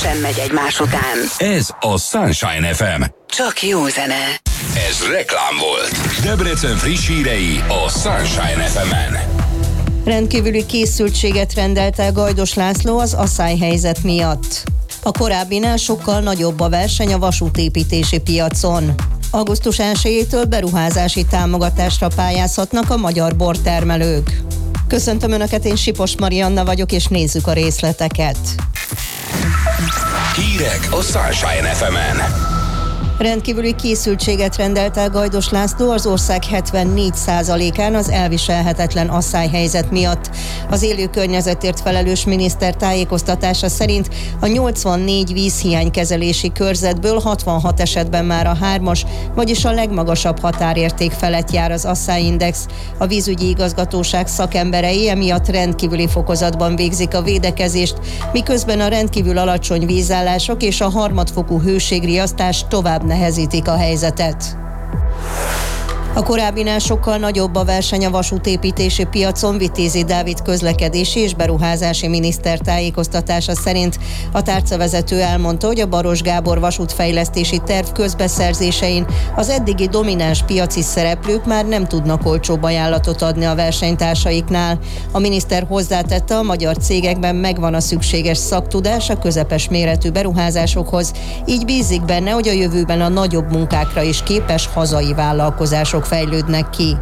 rendszeresen megy egymás után. Ez a Sunshine FM. Csak jó zene. Ez reklám volt. Debrecen friss hírei a Sunshine FM-en. Rendkívüli készültséget rendelt el Gajdos László az asszályhelyzet miatt. A korábbinál sokkal nagyobb a verseny a vasútépítési piacon. Augusztus 1-től beruházási támogatásra pályázhatnak a magyar bortermelők. Köszöntöm Önöket, én Sipos Marianna vagyok, és nézzük a részleteket. Hírek a Sunshine FM-en. Rendkívüli készültséget rendelt el Gajdos László az ország 74%-án az elviselhetetlen asszályhelyzet miatt. Az élő környezetért felelős miniszter tájékoztatása szerint a 84 vízhiánykezelési körzetből 66 esetben már a 3-as, vagyis a legmagasabb határérték felett jár az asszályindex. A vízügyi igazgatóság szakemberei emiatt rendkívüli fokozatban végzik a védekezést, miközben a rendkívül alacsony vízállások és a harmadfokú hőségriasztás tovább nehezítik a helyzetet. A korábbinál sokkal nagyobb a verseny a vasútépítési piacon. Vitézi Dávid közlekedési és beruházási miniszter tájékoztatása szerint a tárcavezető elmondta, hogy a Baros Gábor vasútfejlesztési terv közbeszerzésein az eddigi domináns piaci szereplők már nem tudnak olcsóbb ajánlatot adni a versenytársaiknál. A miniszter hozzátette, a magyar cégekben megvan a szükséges szaktudás a közepes méretű beruházásokhoz, így bízik benne, hogy a jövőben a nagyobb munkákra is képes hazai vállalkozások fejlődnek ki.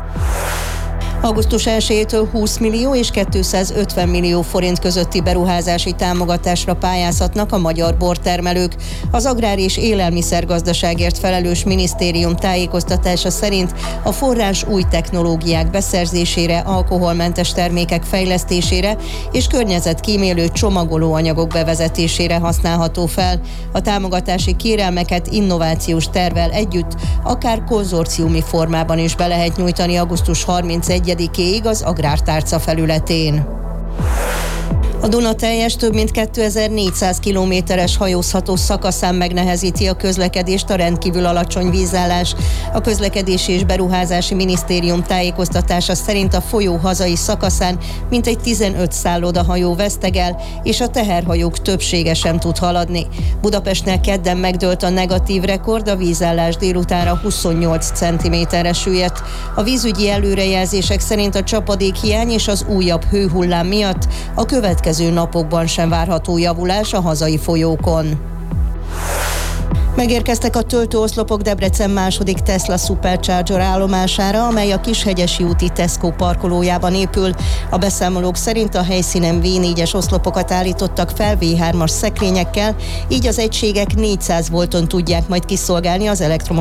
Augusztus 1-től 20 millió és 250 millió forint közötti beruházási támogatásra pályázhatnak a magyar bortermelők. Az Agrár- és Élelmiszergazdaságért felelős minisztérium tájékoztatása szerint a forrás új technológiák beszerzésére, alkoholmentes termékek fejlesztésére és környezetkímélő csomagolóanyagok bevezetésére használható fel. A támogatási kérelmeket innovációs tervvel együtt, akár konzorciumi formában is be lehet nyújtani augusztus 31-ig az Agrártárca felületén. A Duna teljes több mint 2400 kilométeres hajózható szakaszán megnehezíti a közlekedést a rendkívül alacsony vízállás. A Közlekedési és Beruházási Minisztérium tájékoztatása szerint a folyó hazai szakaszán mintegy 15 szállodahajó vesztegel, és a teherhajók többsége sem tud haladni. Budapestnél kedden megdőlt a negatív rekord, a vízállás délutánra 28 cm-re süllyedt. A vízügyi előrejelzések szerint a csapadékhiány és az újabb hőhullám miatt a következő napokban sem várható javulás a hazai folyókon. Megérkeztek a töltőoszlopok Debrecen második Tesla Supercharger állomására, amely a Kishegyesi úti Tesco parkolójában épül. A beszámolók szerint a helyszínen V4-es oszlopokat állítottak fel V3-as szekrényekkel, így az egységek 400 volton tudják majd kiszolgálni az elektromos